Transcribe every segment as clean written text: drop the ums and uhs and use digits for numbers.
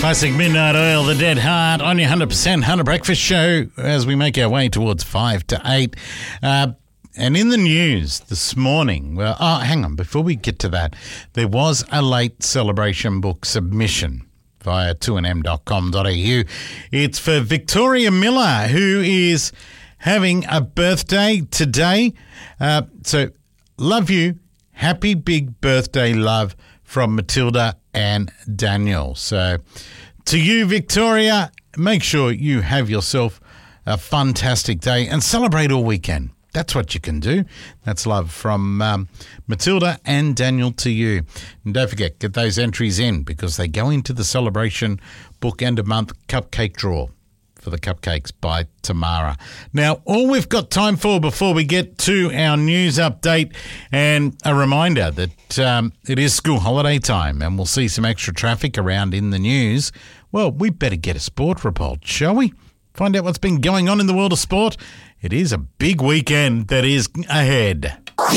Classic Midnight Oil, The Dead Heart, on your 100% Hunter Breakfast Show as we make our way towards 5 to 8. And in the news this morning, hang on, before we get to that, there was a late celebration book submission via 2nm.com.au. It's for Victoria Miller, who is having a birthday today. So, love you. Happy big birthday, love, from Matilda and Daniel. So, to you, Victoria, make sure you have yourself a fantastic day and celebrate all weekend. That's what you can do. That's love from Matilda and Daniel to you. And don't forget, get those entries in because they go into the celebration book end of month cupcake draw for the cupcakes by Tamara. Now, all we've got time for before we get to our news update, and a reminder that it is school holiday time and we'll see some extra traffic around in the news. Well, we better get a sport report, shall we? Find out what's been going on in the world of sport. It is a big weekend that is ahead.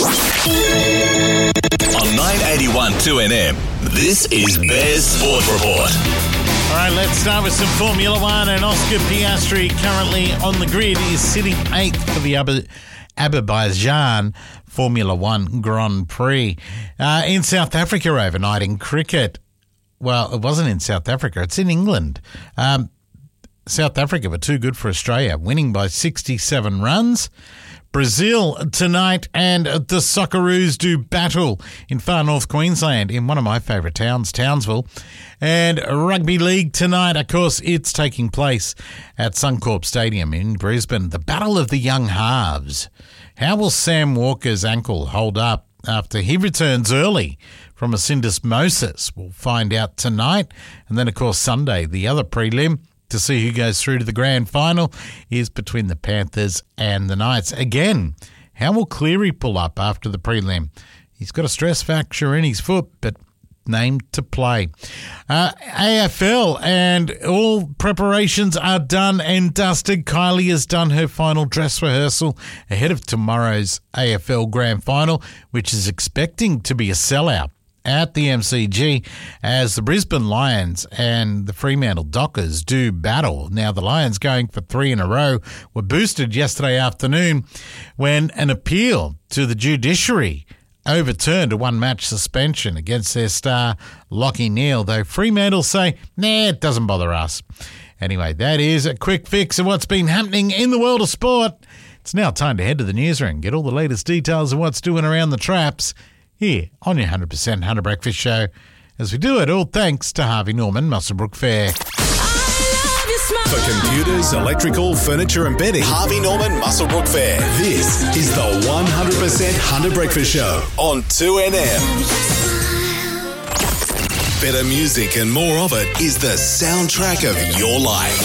On 981 2NM, this is Bears Sport Report. All right, let's start with some Formula One, and Oscar Piastri, currently on the grid, is sitting 8th for the Azerbaijan Formula One Grand Prix. In South Africa overnight in cricket, well, it wasn't in South Africa, it's in England. South Africa were too good for Australia, winning by 67 runs. Brazil tonight, and the Socceroos do battle in far north Queensland in one of my favourite towns, Townsville. And rugby league tonight, of course, it's taking place at Suncorp Stadium in Brisbane. The Battle of the Young Halves. How will Sam Walker's ankle hold up after he returns early from a syndesmosis? We'll find out tonight. And then, of course, Sunday, the other prelim to see who goes through to the grand final is between the Panthers and the Knights. Again, how will Cleary pull up after the prelim? He's got a stress fracture in his foot, but named to play. AFL, and all preparations are done and dusted. Kylie has done her final dress rehearsal ahead of tomorrow's AFL grand final, which is expecting to be a sellout at the MCG as the Brisbane Lions and the Fremantle Dockers do battle. Now, the Lions, going for 3 in a row, were boosted yesterday afternoon when an appeal to the judiciary overturned a one-match suspension against their star Lachie Neale, though Fremantle say, nah, it doesn't bother us. Anyway, that is a quick fix of what's been happening in the world of sport. It's now time to head to the newsroom, get all the latest details of what's doing around the traps here on your 100% Hunter Breakfast Show, as we do it all thanks to Harvey Norman Muswellbrook Fair. For computers, electrical, furniture and bedding, Harvey Norman Muswellbrook Fair. This is the 100% Hunter Breakfast Show on 2NM. Better music and more of it is the soundtrack of your life.